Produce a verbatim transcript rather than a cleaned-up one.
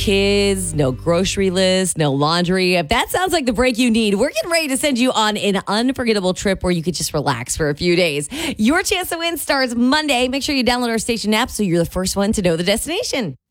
kids, no grocery list, no laundry. If that sounds like the break you need, we're getting ready to send you on an unforgettable trip where you could just relax for a few days. Your chance to win starts Monday. Make sure you download our station app so you're the first one to know the destination.